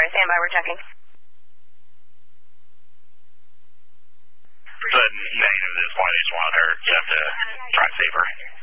stand by, we're checking. The negative at this point, I just wanted her to have to try to save her.